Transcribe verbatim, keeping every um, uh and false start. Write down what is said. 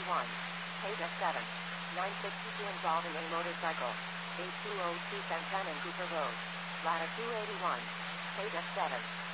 one. Page F seven. nine sixty-two involving a motorcycle. eight twenty T Santan and Cooper Road. Ladder two eighty-one. Page F seven.